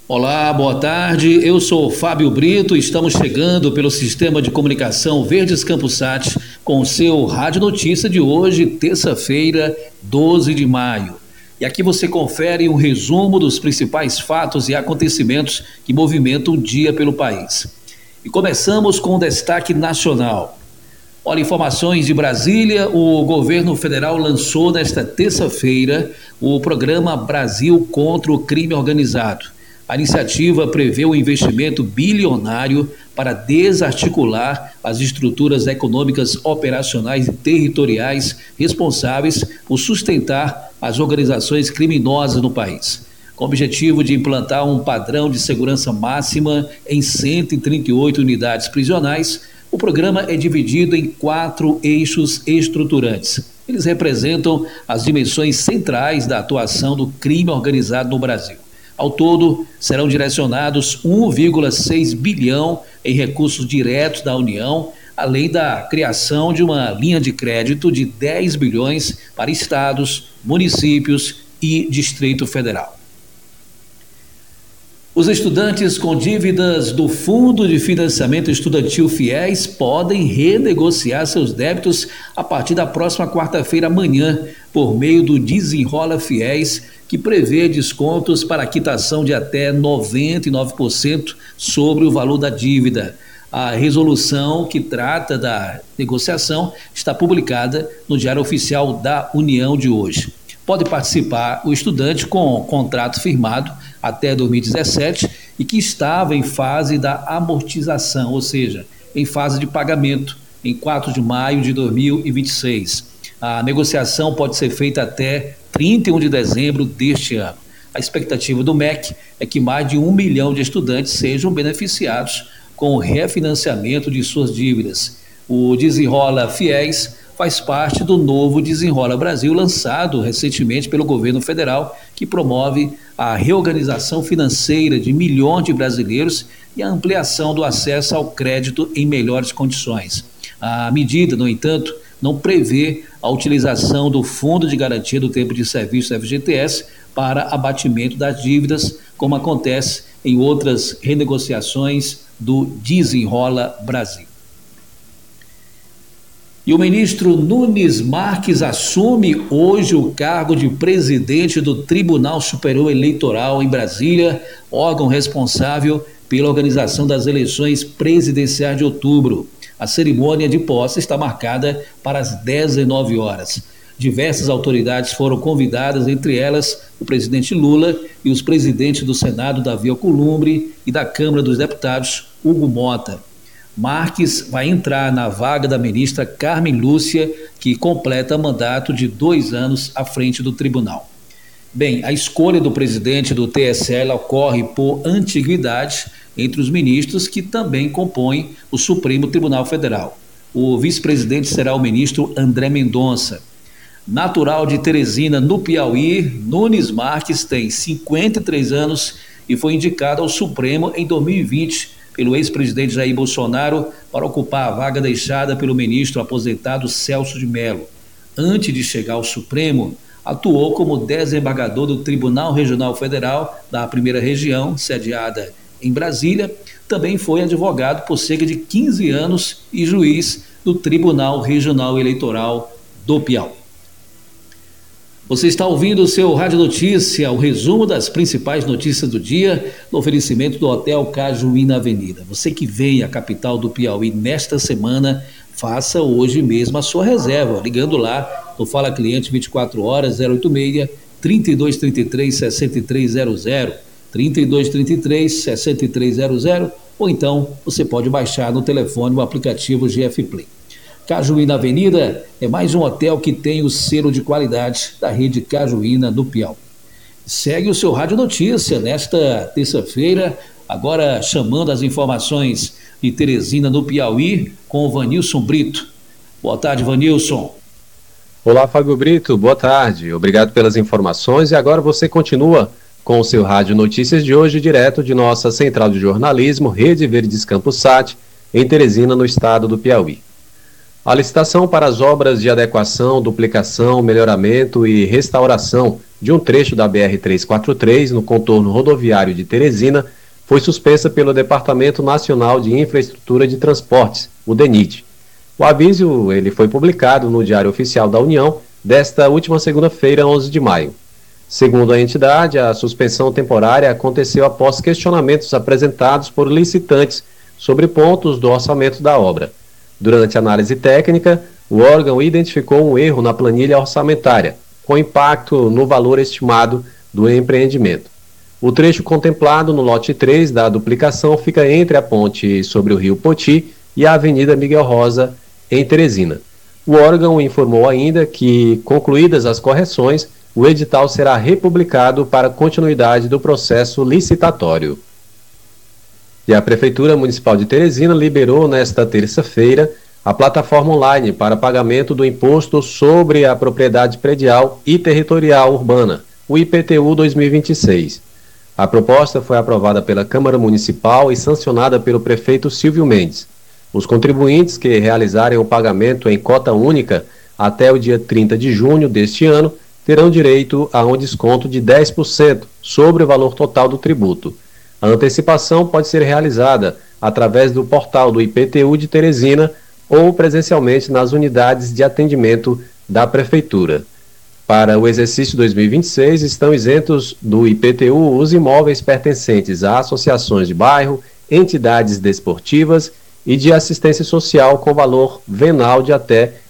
Olá, boa tarde. Eu sou Fábio Brito. Estamos chegando pelo sistema de comunicação Verdes Campusat com o seu Rádio Notícia de hoje, terça-feira, 12 de maio. E aqui você confere um resumo dos principais fatos e acontecimentos que movimentam o dia pelo país. E começamos com o destaque nacional. Olha, informações de Brasília, o governo federal lançou nesta terça-feira o programa Brasil contra o Crime Organizado. A iniciativa prevê um investimento bilionário para desarticular as estruturas econômicas operacionais e territoriais responsáveis por sustentar as organizações criminosas no país, com o objetivo de implantar um padrão de segurança máxima em 138 unidades prisionais. O programa é dividido em 4 eixos estruturantes. Eles representam as dimensões centrais da atuação do crime organizado no Brasil. Ao todo, serão direcionados 1,6 bilhão em recursos diretos da União, além da criação de uma linha de crédito de 10 bilhões para estados, municípios e Distrito Federal. Os estudantes com dívidas do Fundo de Financiamento Estudantil FIES podem renegociar seus débitos a partir da próxima quarta-feira amanhã, por meio do Desenrola FIES, que prevê descontos para quitação de até 99% sobre o valor da dívida. A resolução que trata da negociação está publicada no Diário Oficial da União de hoje. Pode participar o estudante com contrato firmado até 2017 e que estava em fase da amortização, ou seja, em fase de pagamento, em 4 de maio de 2026. A negociação pode ser feita até 31 de dezembro deste ano. A expectativa do MEC é que mais de 1 milhão de estudantes sejam beneficiados com o refinanciamento de suas dívidas. O Desenrola FIES faz parte do novo Desenrola Brasil, lançado recentemente pelo governo federal, que promove a reorganização financeira de milhões de brasileiros e a ampliação do acesso ao crédito em melhores condições. A medida, no entanto, não prevê a utilização do Fundo de Garantia do Tempo de Serviço FGTS para abatimento das dívidas, como acontece em outras renegociações do Desenrola Brasil. E o ministro Nunes Marques assume hoje o cargo de presidente do Tribunal Superior Eleitoral em Brasília, órgão responsável pela organização das eleições presidenciais de outubro. A cerimônia de posse está marcada para as 19 horas. Diversas autoridades foram convidadas, entre elas o presidente Lula e os presidentes do Senado, Davi Alcolumbre, e da Câmara dos Deputados, Hugo Mota. Marques vai entrar na vaga da ministra Carmen Lúcia, que completa mandato de 2 anos à frente do tribunal. Bem, a escolha do presidente do TSE ocorre por antiguidade entre os ministros que também compõem o Supremo Tribunal Federal. O vice-presidente será o ministro André Mendonça. Natural de Teresina, no Piauí, Nunes Marques tem 53 anos e foi indicado ao Supremo em 2020 pelo ex-presidente Jair Bolsonaro para ocupar a vaga deixada pelo ministro aposentado Celso de Mello. Antes de chegar ao Supremo, atuou como desembargador do Tribunal Regional Federal da Primeira Região, sediada em Brasília. Também foi advogado por cerca de 15 anos e juiz do Tribunal Regional Eleitoral do Piauí. Você está ouvindo o seu Rádio Notícia, o resumo das principais notícias do dia, no oferecimento do Hotel Cajuí na Avenida. Você que vem à capital do Piauí nesta semana, faça hoje mesmo a sua reserva, ligando lá no Fala Cliente 24 horas 086 3233 6300, 3233 6300, ou então você pode baixar no telefone o aplicativo GF Play. Cajuí na Avenida é mais um hotel que tem o selo de qualidade da rede Cajuína no Piauí. Segue o seu Rádio Notícia nesta terça-feira, agora chamando as informações de Teresina no Piauí com o Vanilson Brito. Boa tarde, Vanilson. Olá, Fábio Brito, boa tarde. Obrigado pelas informações e agora você continua com o seu Rádio Notícias de hoje, direto de nossa central de jornalismo, Rede Verdes Campusat, em Teresina, no estado do Piauí. A licitação para as obras de adequação, duplicação, melhoramento e restauração de um trecho da BR-343 no contorno rodoviário de Teresina foi suspensa pelo Departamento Nacional de Infraestrutura de Transportes, o DENIT. O aviso ele foi publicado no Diário Oficial da União desta última segunda-feira, 11 de maio. Segundo a entidade, a suspensão temporária aconteceu após questionamentos apresentados por licitantes sobre pontos do orçamento da obra. Durante a análise técnica, o órgão identificou um erro na planilha orçamentária, com impacto no valor estimado do empreendimento. O trecho contemplado no lote 3 da duplicação fica entre a ponte sobre o rio Poti e a Avenida Miguel Rosa, em Teresina. O órgão informou ainda que, concluídas as correções, o edital será republicado para continuidade do processo licitatório. E a Prefeitura Municipal de Teresina liberou nesta terça-feira a plataforma online para pagamento do Imposto sobre a Propriedade Predial e Territorial Urbana, o IPTU 2026. A proposta foi aprovada pela Câmara Municipal e sancionada pelo prefeito Silvio Mendes. Os contribuintes que realizarem o pagamento em cota única até o dia 30 de junho deste ano terão direito a um desconto de 10% sobre o valor total do tributo. A antecipação pode ser realizada através do portal do IPTU de Teresina ou presencialmente nas unidades de atendimento da Prefeitura. Para o exercício 2026, estão isentos do IPTU os imóveis pertencentes a associações de bairro, entidades desportivas e de assistência social com valor venal de até R$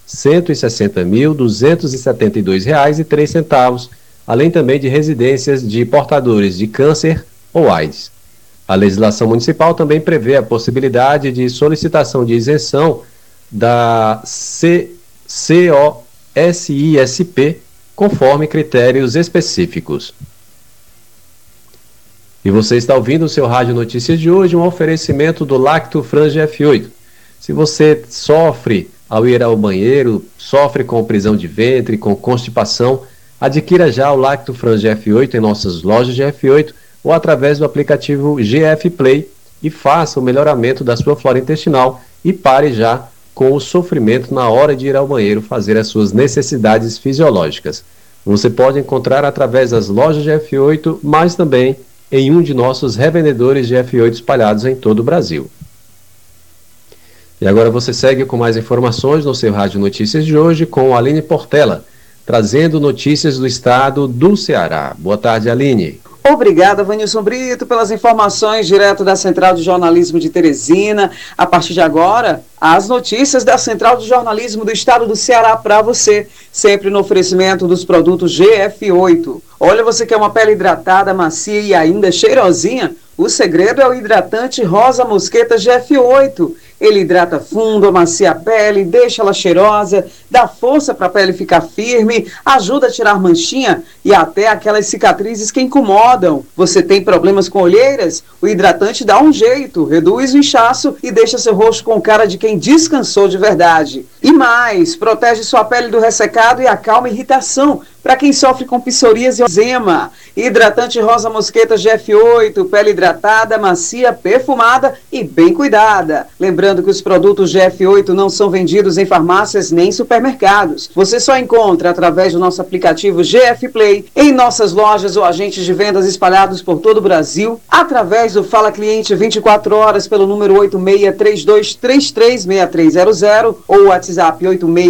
160.272,03, além também de residências de portadores de câncer ou AIDS. A legislação municipal também prevê a possibilidade de solicitação de isenção da COSISP, conforme critérios específicos. E você está ouvindo o seu Rádio Notícias de hoje, um oferecimento do Lacto Frange F8. Se você sofre ao ir ao banheiro, sofre com prisão de ventre, com constipação, adquira já o Lacto Frange F8 em nossas lojas de F8 ou através do aplicativo GF Play e faça o melhoramento da sua flora intestinal e pare já com o sofrimento na hora de ir ao banheiro fazer as suas necessidades fisiológicas. Você pode encontrar através das lojas de F8, mas também em um de nossos revendedores de F8 espalhados em todo o Brasil. E agora você segue com mais informações no seu Rádio Notícias de hoje com a Aline Portela, trazendo notícias do estado do Ceará. Boa tarde, Aline. Obrigada, Vanilson Brito, pelas informações direto da Central de Jornalismo de Teresina. A partir de agora, as notícias da Central de Jornalismo do Estado do Ceará para você, sempre no oferecimento dos produtos GF8. Olha, você quer uma pele hidratada, macia e ainda cheirosinha? O segredo é o hidratante Rosa Mosqueta GF8. Ele hidrata fundo, amacia a pele, deixa ela cheirosa, dá força para a pele ficar firme, ajuda a tirar manchinha e até aquelas cicatrizes que incomodam. Você tem problemas com olheiras? O hidratante dá um jeito, reduz o inchaço e deixa seu rosto com cara de quem descansou de verdade. E mais, protege sua pele do ressecado e acalma a irritação para quem sofre com psoríase e eczema. Hidratante Rosa Mosqueta GF8, pele hidratada, macia, perfumada e bem cuidada. Lembrando que os produtos GF8 não são vendidos em farmácias nem supermercados. Você só encontra através do nosso aplicativo GF Play, em nossas lojas ou agentes de vendas espalhados por todo o Brasil, através do Fala Cliente 24 horas pelo número 8632336300 ou WhatsApp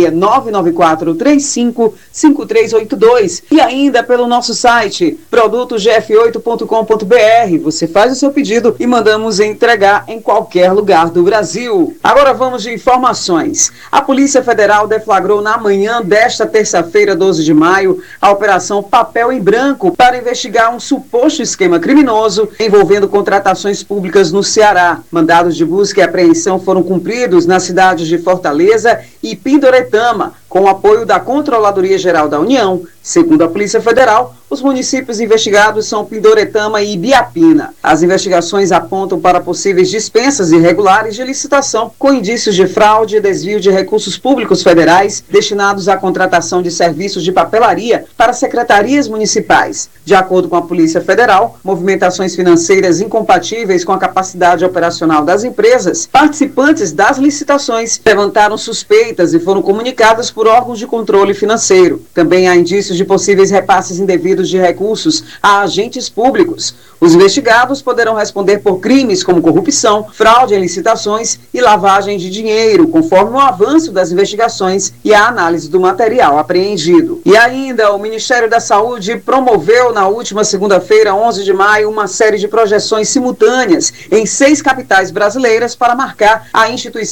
86994355382 e ainda pelo nosso site produtosgf8.com.br. Você faz o seu pedido e mandamos entregar em qualquer lugar do Brasil. Agora vamos de informações. A Polícia Federal deflagrou na manhã desta terça-feira, 12 de maio, a Operação Papel em Branco para investigar um suposto esquema criminoso envolvendo contratações públicas no Ceará. Mandados de busca e apreensão foram cumpridos nas cidades de Fortaleza e Pindoretama, com o apoio da Controladoria Geral da União. Segundo a Polícia Federal, os municípios investigados são Pindoretama e Ibiapina. As investigações apontam para possíveis dispensas irregulares de licitação, com indícios de fraude e desvio de recursos públicos federais destinados à contratação de serviços de papelaria para secretarias municipais. De acordo com a Polícia Federal, movimentações financeiras incompatíveis com a capacidade operacional das empresas participantes das licitações levantaram suspeitas feitas e foram comunicadas por órgãos de controle financeiro. Também há indícios de possíveis repasses indevidos de recursos a agentes públicos. Os investigados poderão responder por crimes como corrupção, fraude em licitações e lavagem de dinheiro, conforme o avanço das investigações e a análise do material apreendido. E ainda, o Ministério da Saúde promoveu na última segunda-feira, 11 de maio, uma série de projeções simultâneas em 6 capitais brasileiras para marcar a instituição